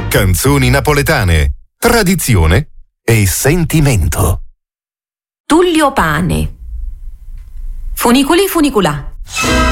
Canzoni napoletane, tradizione e sentimento. Tullio Pane. Funiculi funiculà.